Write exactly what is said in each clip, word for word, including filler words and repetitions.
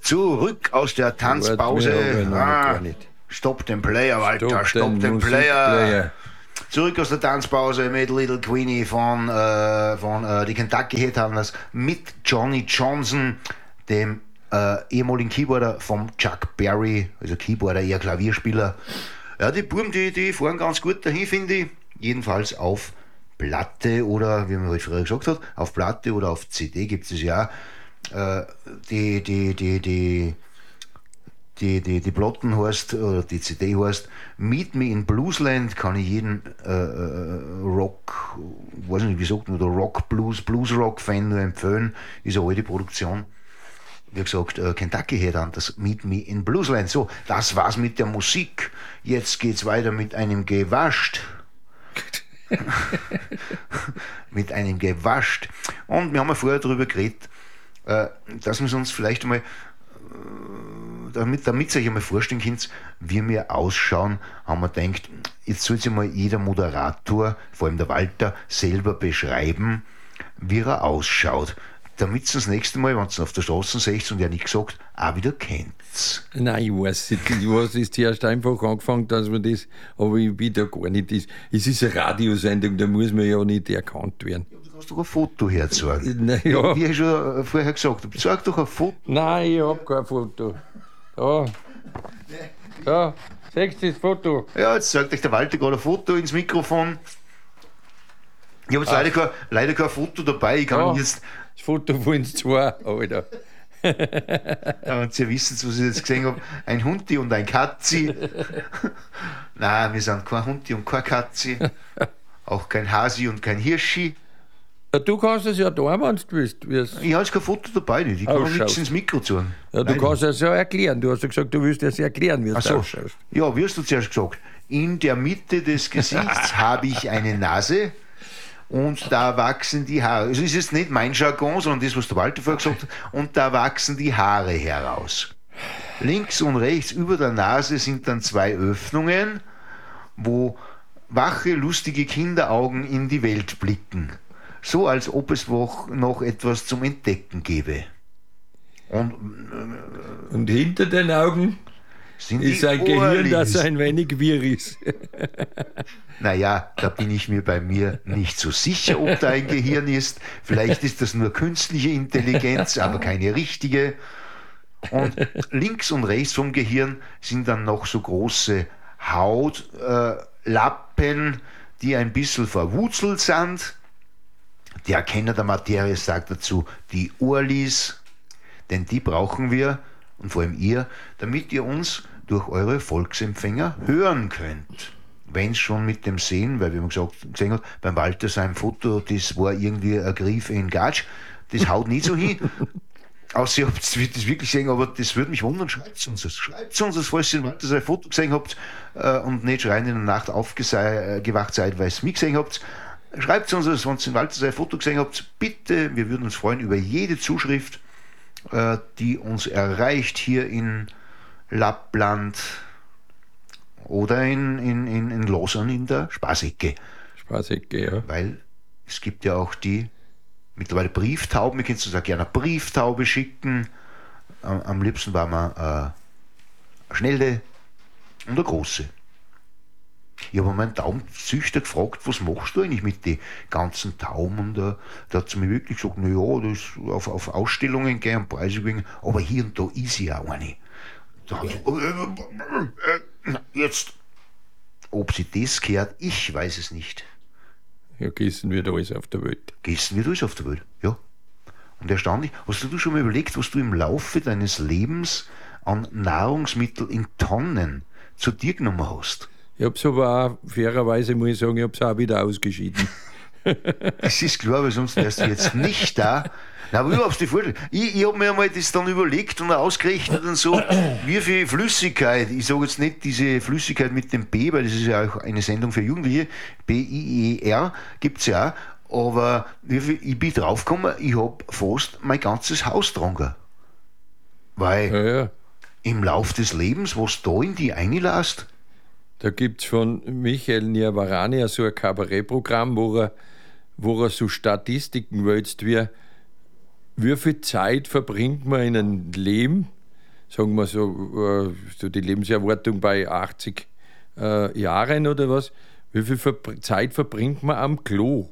Zurück aus der Tanzpause. Ah, stopp den Player, Walter, stopp, stopp den Player. Zurück aus der Tanzpause mit Little Queenie von, äh, von äh, die Kentucky Headhunters mit Johnny Johnson, dem äh, ehemaligen Keyboarder vom Chuck Berry, also Keyboarder, eher Klavierspieler. Ja, die Buben, die, die fahren ganz gut dahin, finde ich. Jedenfalls auf Platte oder, wie man halt früher gesagt hat, auf Platte oder auf C D gibt es ja äh, die, die, die, die, die, die, die Platten heißt, oder die C D heißt Meet Me in Bluesland, kann ich jeden äh, Rock, weiß nicht, wie sagt man, oder Rock, Blues, Blues-Rock-Fan nur empfehlen, ist eine alte Produktion. Wie gesagt, äh, Kentucky Headhunters, Meet Me in Bluesland. So, das war's mit der Musik. Jetzt geht's weiter mit einem Gewascht. mit einem Gewascht. Und wir haben ja vorher darüber geredet, äh, dass wir uns vielleicht einmal, äh, damit, damit ihr euch einmal vorstellen könnt, wie wir ausschauen, haben wir gedacht, jetzt soll sich mal jeder Moderator, vor allem der Walter, selber beschreiben, wie er ausschaut. Damit ihr das nächste Mal, wenn ihr auf der Straße seht und ja nicht gesagt, auch wieder kennt. Nein, ich weiß nicht. Ich weiß, es ist erst einfach angefangen, dass man das, aber ich bin da gar nicht. Das, es ist eine Radiosendung, da muss man ja nicht erkannt werden. Ja, du kannst doch ein Foto herzeigen. Nein, ja. Wie ich schon vorher gesagt habe, zeig doch ein Foto. Nein, ich habe kein Foto. Da. Da, siehst du das Foto? Ja, jetzt zeigt euch der Walter gerade ein Foto ins Mikrofon. Ich habe jetzt leider kein, leider kein Foto dabei. Ich kann ja. jetzt Das Foto von uns zwei, Alter. Ja, und Sie wissen, was ich jetzt gesehen habe: ein Hundi und ein Katzi. Nein, wir sind kein Hundi und kein Katzi. Auch kein Hasi und kein Hirschi. Ja, du kannst es ja da, wenn du willst. Ich habe jetzt kein Foto dabei, nicht. Ich kann auch nichts ins Mikro sagen. Ja, du Nein. kannst es ja erklären. Du hast ja gesagt, du willst es erklären, wie du so. ausschaust. Ja, wie hast du zuerst gesagt? In der Mitte des Gesichts habe ich eine Nase. Und da wachsen die Haare. Also ist jetzt nicht mein Jargon, sondern das, was der Walter vorher gesagt hat. Und da wachsen die Haare heraus. Links und rechts über der Nase sind dann zwei Öffnungen, wo wache, lustige Kinderaugen in die Welt blicken. So, als ob es noch etwas zum Entdecken gäbe. Und, äh, und hinter den Augen sind ist ein Gehirn, das ein wenig wirr ist. Naja, da bin ich mir bei mir nicht so sicher, ob da ein Gehirn ist. Vielleicht ist das nur künstliche Intelligenz, aber keine richtige. Und links und rechts vom Gehirn sind dann noch so große Hautlappen, äh, die ein bisschen verwurzelt sind. Der Kenner der Materie sagt dazu die Ohrlis, denn die brauchen wir, und vor allem ihr, damit ihr uns durch eure Volksempfänger hören könnt. Wenn es schon mit dem Sehen, weil wie man gesagt, gesehen hat, beim Walter sein Foto, das war irgendwie ein Griff in Gatsch, das haut nicht so hin. Außer ihr habt das wirklich gesehen, aber das würde mich wundern, schreibt uns das. Schreibt uns das, falls ihr Walter sein Foto gesehen habt äh, und nicht schreien in der Nacht aufgewacht seid, weil ihr es mich gesehen habt. Schreibt uns das, wenn ihr Walter sein Foto gesehen habt, bitte, wir würden uns freuen über jede Zuschrift, äh, die uns erreicht hier in Lappland oder in, in, in, in Lausanne in der Spaßecke. Spaßecke, ja. Weil es gibt ja auch die mittlerweile Brieftauben, ihr könnt uns auch gerne eine Brieftaube schicken. Am, am liebsten war man äh, eine schnelle und eine große. Ich habe meinen Taubenzüchter gefragt, was machst du eigentlich mit den ganzen Tauben? Und uh, da hat sie mir wirklich gesagt, naja, das auf, auf Ausstellungen gehen und Preise kriegen, aber hier und da ist ja eine. Da hat sie, äh, äh, jetzt, ob sie das gehört, ich weiß es nicht. Ja, Gessen wird alles auf der Welt. Gessen wird alles auf der Welt, ja. Und erstaunlich, hast du schon mal überlegt, was du im Laufe deines Lebens an Nahrungsmitteln in Tonnen zu dir genommen hast? Ich habe es aber auch, fairerweise muss ich sagen, ich habe es auch wieder ausgeschieden. Das ist klar, weil sonst wärst du jetzt nicht da. Na, aber überhaupt die Vorstellung. Ich, ich habe mir einmal das dann überlegt und ausgerechnet und so, wie viel Flüssigkeit, ich sage jetzt nicht diese Flüssigkeit mit dem B, weil das ist ja auch eine Sendung für Jugendliche, B I E R gibt es ja auch, aber wie viel, ich bin draufgekommen, ich habe fast mein ganzes Haus getrunken. Weil ja, ja. im Lauf des Lebens, was da in die einlässt, da gibt es von Michael Niavarani so ein Kabarettprogramm, wo er, wo er so Statistiken wälzt, wie, wie viel Zeit verbringt man in einem Leben sagen wir so, so die Lebenserwartung bei achtzig äh, Jahren oder was, wie viel Ver- Zeit verbringt man am Klo?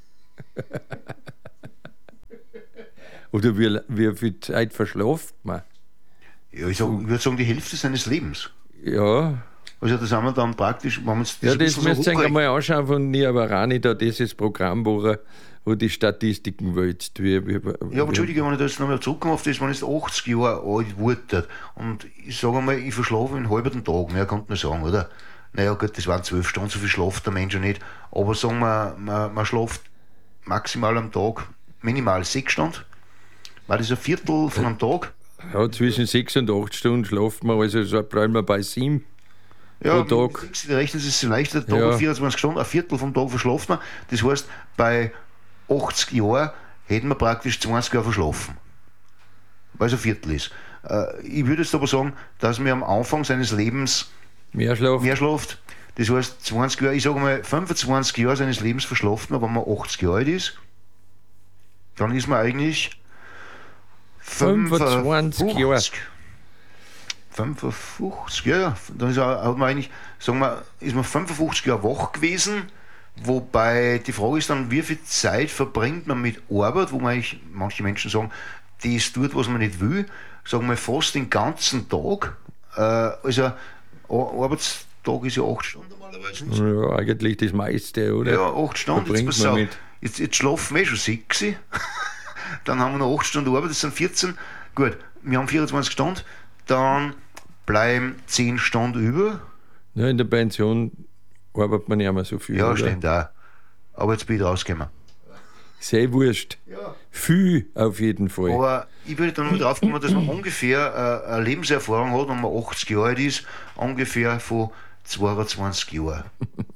Oder wie, wie viel Zeit verschlaft man? Ja, ich, sag, ich würde sagen, die Hälfte seines Lebens. Ja. Also das haben wir dann praktisch, wenn man das Ja, das so müsst ihr euch einmal anschauen von Niavarani, da dieses Programm, wo, er, wo die Statistiken wälzt. Wie, wie, ja, aber Entschuldige, wenn ich da jetzt nochmal zurückkomme auf das, wenn ich jetzt achtzig Jahre alt wurde und ich sage einmal, ich verschlafe einen halben Tag, mehr kann man sagen, oder? Naja gut, das waren zwölf Stunden, so viel schlaft der Mensch ja nicht. Aber sagen wir, man, man schlaft maximal am Tag minimal sechs Stunden. War das ein Viertel von einem Tag? Ja, zwischen sechs und acht Stunden schlaft man, also so bleiben wir bei sieben. Ja, pro Tag. Sechs, rechnen Sie es vielleicht, der Tag Ja. hat vierundzwanzig Stunden, ein Viertel vom Tag verschlafen man. Das heißt, bei achtzig Jahren hätten wir praktisch zwanzig Jahre verschlafen. Weil es ein Viertel ist. Äh, ich würde jetzt aber sagen, dass man am Anfang seines Lebens Mehr schlaft. mehr schlaft. Das heißt, zwanzig Jahre, ich sage mal, fünfundzwanzig Jahre seines Lebens verschlaft man, wenn man achtzig Jahre alt ist. Dann ist man eigentlich fünfundzwanzig Jahre. fünfundfünfzig, ja, ja. Dann ist, er, hat man eigentlich, sagen wir, ist man fünfundfünfzig Jahre wach gewesen, wobei die Frage ist dann, wie viel Zeit verbringt man mit Arbeit, wo man eigentlich, manche Menschen sagen, das tut, was man nicht will, sagen wir fast den ganzen Tag. Äh, also ein Arbeitstag ist ja acht Stunden normalerweise. Ja, eigentlich das meiste, oder? Ja, acht Stunden. Jetzt, Verbringt pass man auf, mit. jetzt, jetzt schlafen wir schon sechs. Dann haben wir noch acht Stunden Arbeit, das sind vierzehn. Gut, wir haben vierundzwanzig Stunden, dann bleiben zehn Stunden über. Ja, in der Pension arbeitet man ja immer so viel. Ja, oder? stimmt auch. Aber jetzt bin ich rausgekommen. Sehr wurscht. Ja. Viel auf jeden Fall. Aber ich würde dann mal drauf kommen, dass man ungefähr äh, eine Lebenserfahrung hat, wenn man achtzig Jahre alt ist, ungefähr von zweiundzwanzig Jahren.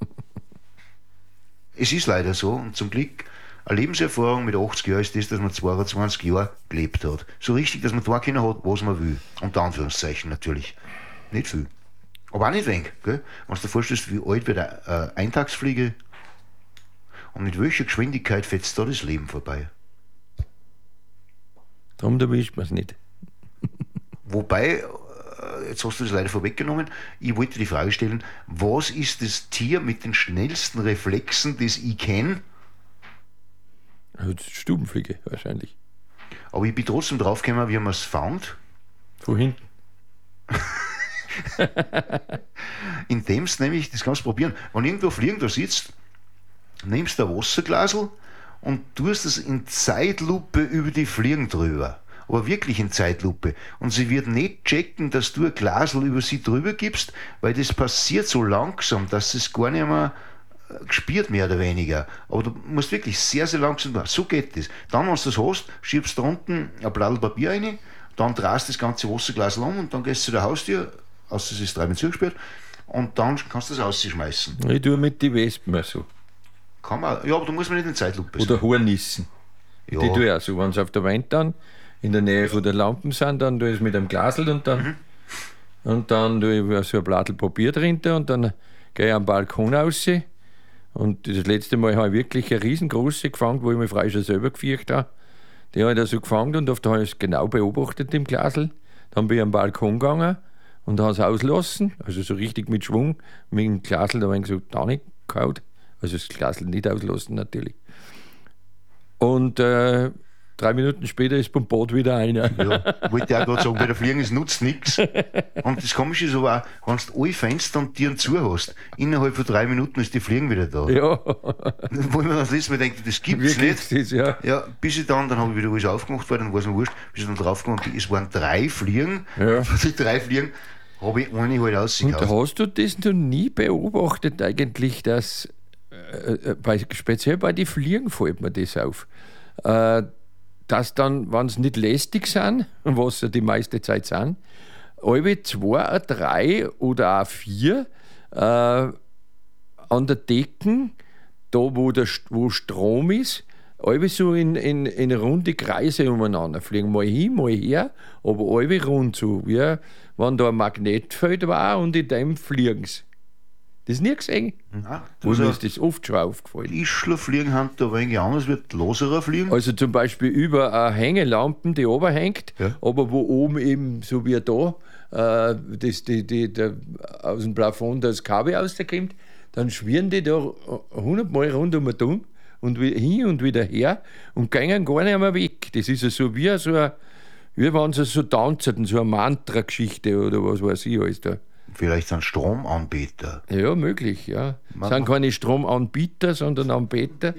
Es ist leider so und zum Glück, eine Lebenserfahrung mit achtzig Jahren ist das, dass man zweiundzwanzig Jahre gelebt hat. So richtig, dass man da können hat, was man will. Unter Anführungszeichen natürlich. Nicht viel. Aber auch nicht wenig. Gell? Wenn du dir vorstellst, wie alt wird eine äh, Eintagsfliege und mit welcher Geschwindigkeit fetzt da das Leben vorbei. Darum erwischt man es nicht. Wobei, äh, jetzt hast du das leider vorweggenommen, ich wollte die Frage stellen, was ist das Tier mit den schnellsten Reflexen, das ich kenne? Also Stubenfliege wahrscheinlich. Aber ich bin trotzdem draufgekommen, wie man es fand. Von hinten. Indem es nämlich, das kannst du probieren, wenn irgendwo auf Fliegen da sitzt, nimmst du ein Wasserglasel und tust es in Zeitlupe über die Fliegen drüber. Aber wirklich in Zeitlupe. Und sie wird nicht checken, dass du ein Glasel über sie drüber gibst, weil das passiert so langsam, dass es gar nicht mehr gespürt, mehr oder weniger. Aber du musst wirklich sehr, sehr langsam machen. So geht das. Dann, wenn du das hast, schiebst du unten ein Blatt Papier rein, dann drehst du das ganze Wasserglasel um und dann gehst du zu der Haustür, außer es ist dreimal zugesperrt, und dann kannst du das rausschmeißen. Ich tue mit den Wespen mal so. Kann man, ja, aber da muss man nicht in Zeitlupe sein. Oder Hornissen. Ja. Die tue ich auch so. Wenn sie auf der Wand dann in der Nähe von der Lampen sind, dann tue ich es mit einem Glasel und dann, mhm. und dann tue ich so ein Blatt Papier drin und dann gehe ich am Balkon raus. Und das letzte Mal habe ich wirklich eine riesengroße gefangen, wo ich mich frei schon selber gefürchtet habe. Die habe ich da so gefangen und oft habe ich es genau beobachtet im Glasl. Dann bin ich am Balkon gegangen und habe es auslassen, also so richtig mit Schwung, mit dem Glasl da habe ich so da nicht gehauen. Also das Glasl nicht auslassen natürlich. Und äh, drei Minuten später ist beim Bad wieder einer. Ja, wollte ich auch gerade sagen, bei der Fliegen, es nutzt nichts. Und das Komische ist aber auch, wenn du alle Fenster und Türen zu hast, innerhalb von drei Minuten ist die Fliegen wieder da. Ja. Wo ich mir das letzte Mal denke, das gibt es nicht. Das, ja. Ja, bis ich dann, dann habe ich wieder alles aufgemacht, weil dann war es mir wurscht, bis ich dann draufgekommen bin, es waren drei Fliegen. Ja. Von den drei Fliegen habe ich eine halt rausgekauft. Und hast du das noch nie beobachtet eigentlich, dass, äh, bei, speziell bei den Fliegen fällt mir das auf, äh, dass dann, wenn sie nicht lästig sind, was sie die meiste Zeit sind, alle zwei, drei oder auch vier äh, an der Decken, da wo, der, wo Strom ist, alle so in, in, in runde Kreise umeinander fliegen, mal hin, mal her, aber alle rund so, wie wenn da ein Magnetfeld war und in dem fliegen sie. Das nie gesehen? Nein. Wo mir ist das oft schon aufgefallen. Die Ischler fliegen haben da ein wenig anders, wird loserer fliegen. Also zum Beispiel über eine Hängelampen, die oben hängt, ja. aber wo oben eben, so wie da, äh, das, die, die, der, aus dem Plafond das Kabel rauskommt, dann schwirren die da hundertmal rund um den Dumm und hin und wieder her und gehen gar nicht mehr weg. Das ist ja so wie so ein, wie wenn sie so tanzen, so eine Mantra-Geschichte oder was weiß ich alles da. Vielleicht sind Stromanbieter. Ja, möglich, ja. Es sind keine Stromanbieter, sondern Anbeter.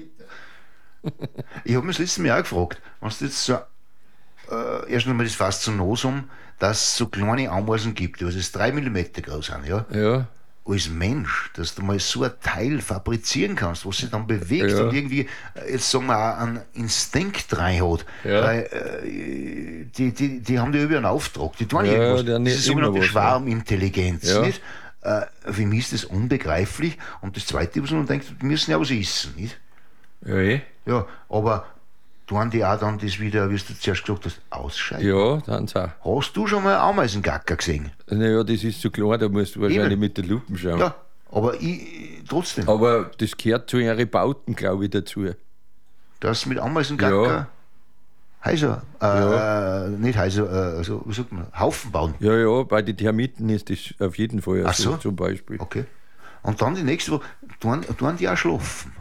Ich habe mich das letzte Mal auch gefragt, wenn du jetzt so, äh, erst einmal das Faszinosum, dass es so kleine Ameisen gibt, die was drei Millimeter groß sind, ja? Ja. Als Mensch, dass du mal so ein Teil fabrizieren kannst, was sich dann bewegt ja. und irgendwie, jetzt sagen wir auch, einen Instinkt rein hat. Ja. Weil, äh, die, die, die haben ja über einen Auftrag, die tun ja, irgendwas. Das ist die sogenannte Schwarmintelligenz. Ja. Nicht? Äh, für mich ist das unbegreiflich. Und das Zweite, was man denkt, die müssen ja was essen. Nicht? Ja, eh. Ja, aber tun die auch dann das wieder, wie du zuerst gesagt hast, ausscheiden? Ja, dann auch. Hast du schon mal Ameisengacker gesehen? Naja, das ist so klar, da musst du wahrscheinlich Eben. mit den Lupen schauen. Ja, aber ich, trotzdem. Aber das gehört zu ihren Bauten, glaube ich, dazu. Das mit Ameisengacker? Ja. Heiser, äh, ja. äh, nicht Heiser, äh, also, wie sagt man, Haufen bauen? Ja, ja, bei den Termiten ist das auf jeden Fall Ach so, zum Beispiel. Okay. Und dann die nächste Woche, tun, tun die auch schlafen?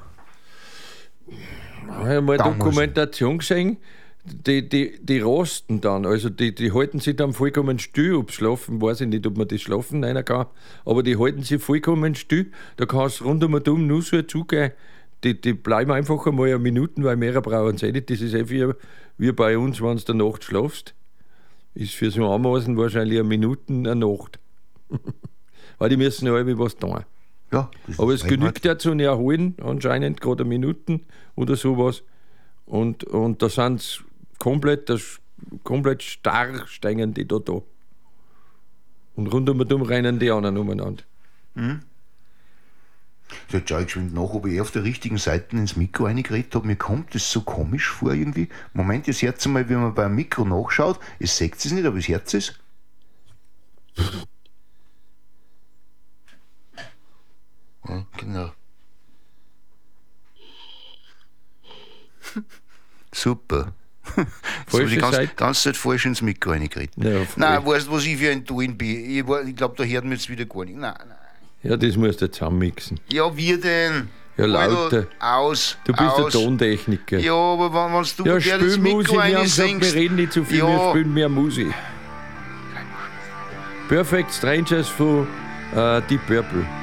Ich habe mal eine Dokumentation gesehen, die, die, die rosten dann, also die, die halten sich dann vollkommen still, ob schlafen, weiß ich nicht, ob man das Schlafen nennen kann, aber die halten sich vollkommen still, da kannst du rund um und um nur so zugehen, die, die bleiben einfach einmal eine Minute, weil mehr brauchen sie nicht, das ist eh wie, wie bei uns, wenn du der Nacht schlafst, ist für so Ameisen wahrscheinlich eine Minute eine Nacht, weil die müssen ja irgendwie was tun. Ja, aber es genügt ja zu erholen, anscheinend gerade Minuten oder sowas. Und, und da sind sie komplett, das, komplett starr, stehen die da da. Und rund um und um rennen die anderen umeinander. Mhm. Jetzt schaue ich geschwind nach, ob ich auf der richtigen Seite ins Mikro reingeredet habe. Mir kommt das so komisch vor irgendwie. Moment, das Herz mal, wenn man beim Mikro nachschaut, ihr seht es nicht, aber das Herz ist. Ja, genau. Super. So, die ganze, ganze Zeit falsch ins Mikro reingeredet. Ja, nein, weißt du, was ich für ein Tun bin? Ich, ich glaube, da hört man jetzt wieder gar nicht. Nein, nein. Ja, das musst du zusammenmixen. Ja, wie denn? Ja, lauter. Aus. Du bist aus. der Tontechniker. Ja, aber wenn, wenn du ja, spiel das Mikro reinsingst... Wir reden nicht zu viel, ja. Wir spielen mehr Musik. Perfect Strangers von uh, Deep Purple.